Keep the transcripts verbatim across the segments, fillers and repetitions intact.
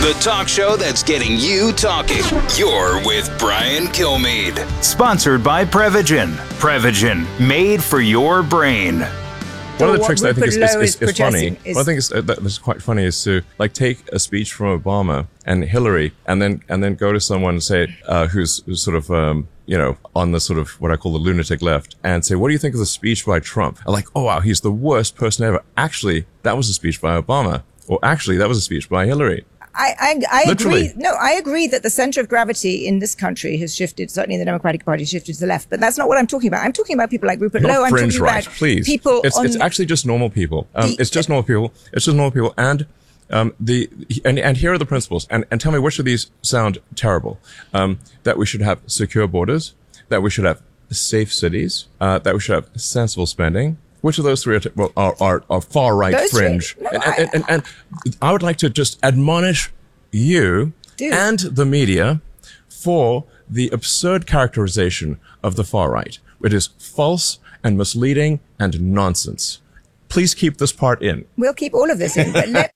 the talk show that's getting you talking. You're with Brian Kilmeade. Sponsored by Prevagen. Prevagen, made for your brain. One of the tricks that I think is, is, is, is funny, is, one thing is, uh, that's quite funny is to like take a speech from Obama and Hillary and then and then go to someone say uh, who's, who's sort of um, you know on the sort of what I call the lunatic left and say, what do you think of the speech by Trump? And like, oh wow, he's the worst person ever. Actually, that was a speech by Obama, or actually that was a speech by Hillary. I, I, I Literally. agree. No, I agree that the center of gravity in this country has shifted, certainly in the Democratic Party, shifted to the left. But that's not what I'm talking about. I'm talking about people like Rupert Not Lowe. I'm fringe talking right, about please. people It's, on it's actually just normal people. Um, the, it's just normal people. It's just normal people. And um, the and, and here are the principles. And, and tell me which of these sound terrible. Um, that we should have secure borders. That we should have safe cities. Uh, that we should have sensible spending. Which of those three are, t- well, are, are, are far right Those fringe? three? No, and, I- and, and, and I would like to just admonish you Dude. and the media for the absurd characterization of the far right. It is false and misleading and nonsense. Please keep this part in. We'll keep all of this in. But let,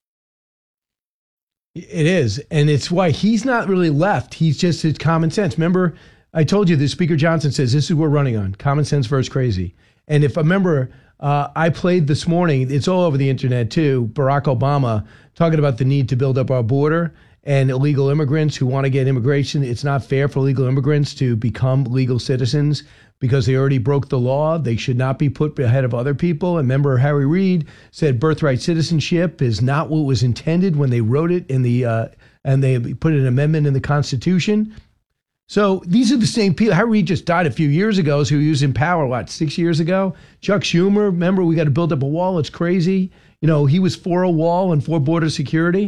It is, and it's why he's not really left. He's just his common sense. Remember, I told you that Speaker Johnson says this is what we're running on: common sense versus crazy. And if I remember, uh, I played this morning. It's all over the internet too. Barack Obama talking about the need to build up our border and illegal immigrants who want to get immigration. It's not fair for illegal immigrants to become legal citizens because they already broke the law. They should not be put ahead of other people. And remember, Harry Reid said birthright citizenship is not what was intended when they wrote it in the, uh, and they put an amendment in the Constitution. So these are the same people. Harry Reid just died a few years ago, so he was in power, what, six years ago? Chuck Schumer, remember, we got to build up a wall. It's crazy. You know, he was for a wall and for border security.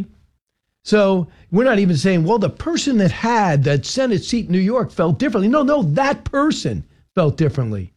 So we're not even saying, well, the person that had that Senate seat in New York felt differently. No, no, that person felt differently.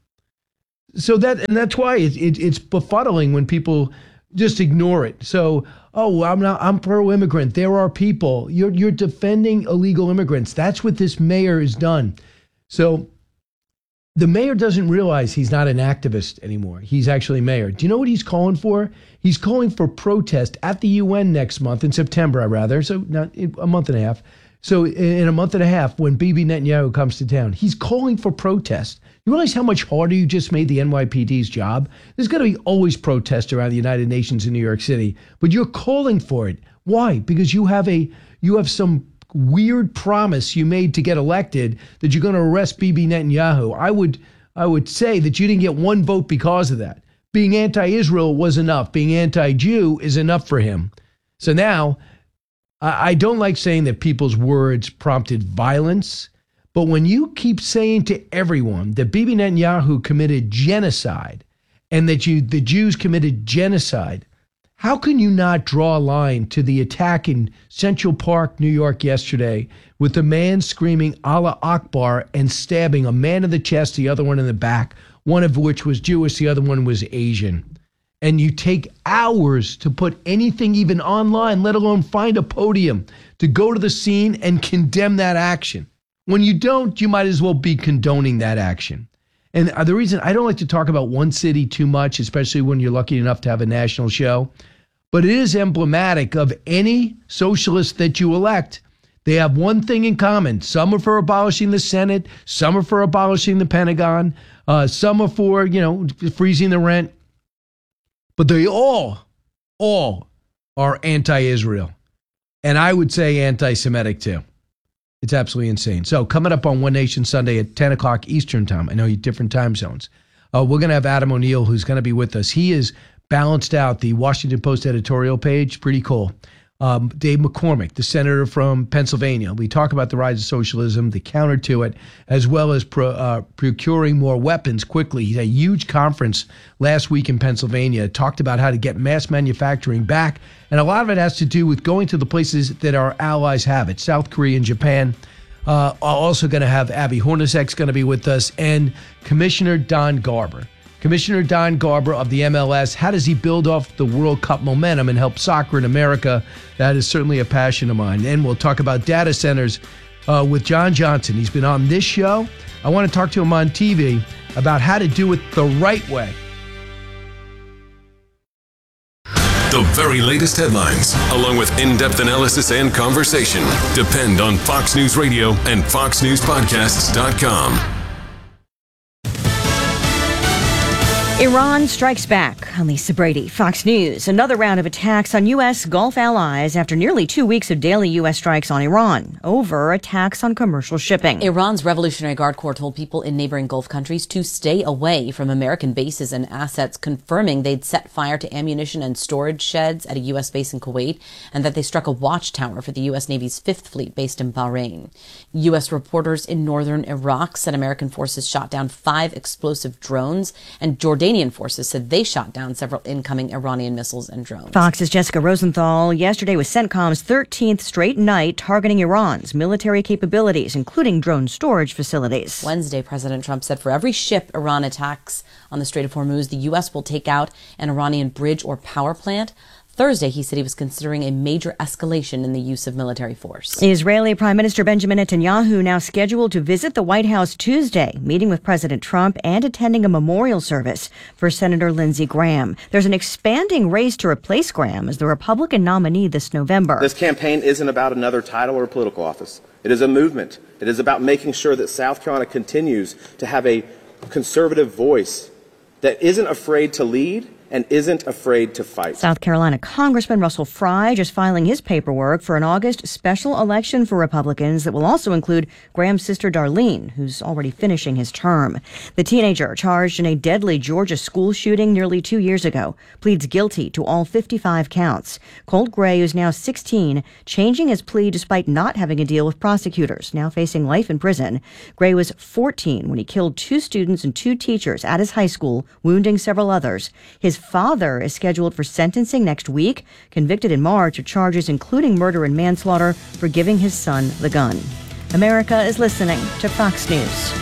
So that, and that's why it, it, it's befuddling when people just ignore it. So, oh, I'm not, I'm pro-immigrant. There are people. You're, you're defending illegal immigrants. That's what this mayor has done. So the mayor doesn't realize he's not an activist anymore. He's actually mayor. Do you know what he's calling for? He's calling for protest at the U N next month, in September, I rather. So not a month and a half. So in a month and a half, when Bibi Netanyahu comes to town, he's calling for protest. You realize how much harder you just made the N Y P D's job? There's going to be always protests around the United Nations in New York City, but you're calling for it. Why? Because you have a you have some weird promise you made to get elected that you're going to arrest Bibi Netanyahu. I would I would say that you didn't get one vote because of that. Being anti-Israel was enough. Being anti-Jew is enough for him. So now, I, I don't like saying that people's words prompted violence, but when you keep saying to everyone that Bibi Netanyahu committed genocide and that you the Jews committed genocide, how can you not draw a line to the attack in Central Park, New York yesterday with a man screaming Allah Akbar and stabbing a man in the chest, the other one in the back, one of which was Jewish, the other one was Asian. And you take hours to put anything even online, let alone find a podium to go to the scene and condemn that action. When you don't, you might as well be condoning that action. And the reason I don't like to talk about one city too much, especially when you're lucky enough to have a national show, but it is emblematic of any socialist that you elect. They have one thing in common. Some are for abolishing the Senate. Some are for abolishing the Pentagon. Uh, some are for, you know, freezing the rent. But they all, all are anti-Israel. And I would say anti-Semitic too. It's absolutely insane. So coming up on One Nation Sunday at ten o'clock Eastern time, I know you different time zones, uh, we're going to have Adam O'Neill, who's going to be with us. He is balanced out the Washington Post editorial page. Pretty cool. Um, Dave McCormick, the senator from Pennsylvania. We talk about the rise of socialism, the counter to it, as well as pro, uh, procuring more weapons quickly. He had a huge conference last week in Pennsylvania, talked about how to get mass manufacturing back. And a lot of it has to do with going to the places that our allies have it, South Korea and Japan. Uh, also going to have Abby Hornacek's going to be with us, and Commissioner Don Garber. Commissioner Don Garber of the M L S, how does he build off the World Cup momentum and help soccer in America? That is certainly a passion of mine. And we'll talk about data centers uh, with John Johnson. He's been on this show. I want to talk to him on T V about how to do it the right way. The The very latest headlines, along with in-depth analysis and conversation, depend on Fox News Radio and fox news podcasts dot com. Iran strikes back. I'm Lisa Brady, Fox News. Another round of attacks on U S. Gulf allies after nearly two weeks of daily U S strikes on Iran over attacks on commercial shipping. Iran's Revolutionary Guard Corps told people in neighboring Gulf countries to stay away from American bases and assets, confirming they'd set fire to ammunition and storage sheds at a U S base in Kuwait, and that they struck a watchtower for the U S. Navy's Fifth Fleet based in Bahrain. U S reporters in northern Iraq said American forces shot down five explosive drones, and Jordanian forces said they shot down several incoming Iranian missiles and drones. Fox's Jessica Rosenthal. Yesterday was CENTCOM's thirteenth straight night targeting Iran's military capabilities, including drone storage facilities. Wednesday, President Trump said for every ship Iran attacks on the Strait of Hormuz, the U S will take out an Iranian bridge or power plant. Thursday, he said he was considering a major escalation in the use of military force. Israeli Prime Minister Benjamin Netanyahu now scheduled to visit the White House Tuesday, meeting with President Trump and attending a memorial service for Senator Lindsey Graham. There's an expanding race to replace Graham as the Republican nominee this November. This campaign isn't about another title or political office. It is a movement. It is about making sure that South Carolina continues to have a conservative voice that isn't afraid to lead and isn't afraid to fight. South Carolina Congressman Russell Fry just filing his paperwork for an August special election for Republicans that will also include Graham's sister Darlene, who's already finishing his term. The teenager, charged in a deadly Georgia school shooting nearly two years ago, pleads guilty to all fifty-five counts. Colt Gray, who's now sixteen, changing his plea despite not having a deal with prosecutors, now facing life in prison. Gray was fourteen when he killed two students and two teachers at his high school, wounding several others. His father is scheduled for sentencing next week, convicted in March of charges including murder and manslaughter for giving his son the gun. America is listening to Fox News.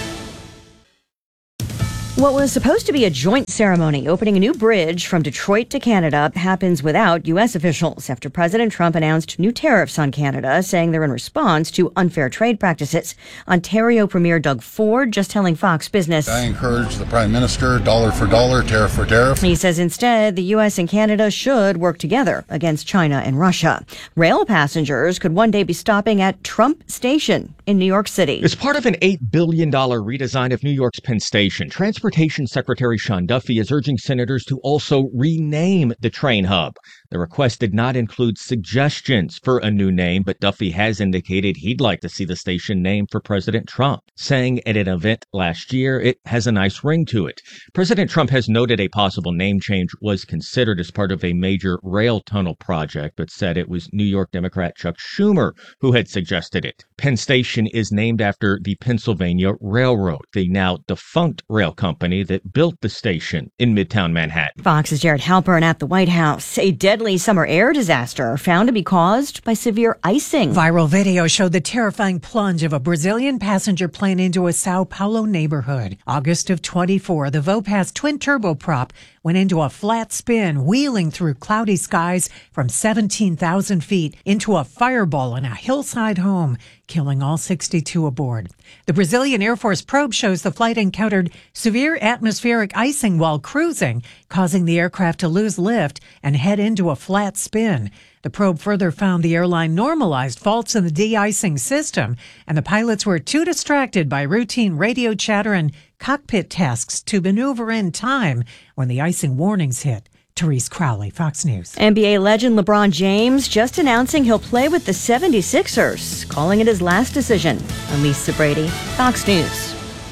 What was supposed to be a joint ceremony opening a new bridge from Detroit to Canada happens without U S officials after President Trump announced new tariffs on Canada, saying they're in response to unfair trade practices. Ontario Premier Doug Ford just telling Fox Business, I encourage the Prime Minister, dollar for dollar, tariff for tariff. He says instead the U S and Canada should work together against China and Russia. Rail passengers could one day be stopping at Trump Station in New York City. As part of an eight billion dollars redesign of New York's Penn Station, Transportation Secretary Sean Duffy is urging senators to also rename the train hub. The request did not include suggestions for a new name, but Duffy has indicated he'd like to see the station named for President Trump, saying at an event last year it has a nice ring to it. President Trump has noted a possible name change was considered as part of a major rail tunnel project, but said it was New York Democrat Chuck Schumer who had suggested it. Penn Station is named after the Pennsylvania Railroad, the now defunct rail company that built the station in Midtown Manhattan. Fox's Jared Halpern at the White House. A deadly summer air disaster found to be caused by severe icing. Viral video showed the terrifying plunge of a Brazilian passenger plane into a Sao Paulo neighborhood. August of twenty-four, the Vopas twin turboprop went into a flat spin, wheeling through cloudy skies from seventeen thousand feet into a fireball in a hillside home, killing all sixty-two aboard. The Brazilian Air Force probe shows the flight encountered severe atmospheric icing while cruising, causing the aircraft to lose lift and head into a flat spin. The probe further found the airline normalized faults in the de-icing system, and the pilots were too distracted by routine radio chatter and cockpit tasks to maneuver in time when the icing warnings hit. Therese Crowley, Fox News. N B A legend LeBron James just announcing he'll play with the seventy-sixers, calling it his last decision. I'm Lisa Brady, Fox News.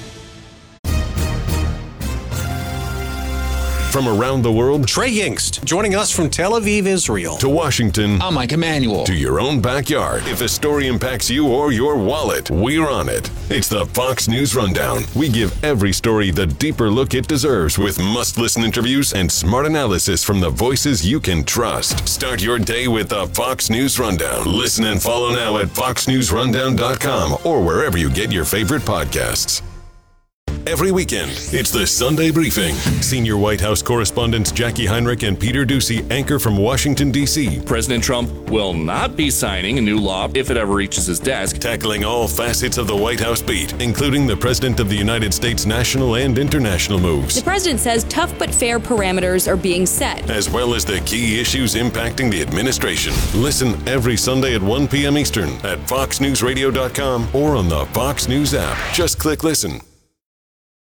From around the world, Trey Yingst, joining us from Tel Aviv, Israel. To Washington, I'm Mike Emanuel. To your own backyard. If a story impacts you or your wallet, we're on it. It's the Fox News Rundown. We give every story the deeper look it deserves with must-listen interviews and smart analysis from the voices you can trust. Start your day with the Fox News Rundown. Listen and follow now at fox news rundown dot com or wherever you get your favorite podcasts. Every weekend, it's the Sunday Briefing. Senior White House correspondents Jackie Heinrich and Peter Ducey anchor from Washington, D C President Trump will not be signing a new law if it ever reaches his desk. Tackling all facets of the White House beat, including the President of the United States national and international moves. The president says tough but fair parameters are being set, as well as the key issues impacting the administration. Listen every Sunday at one p.m. Eastern at fox news radio dot com or on the Fox News app. Just click listen.